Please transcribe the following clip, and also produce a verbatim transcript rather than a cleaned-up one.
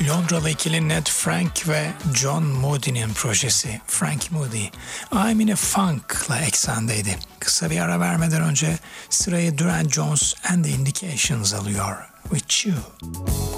Londralı ikili Ned Frank ve John Moody'nin projesi Frank Moody, I'm in a Funk'la eksendeydi. Kısa bir ara vermeden önce sırayı Duran Jones and the Indications alıyor. With You.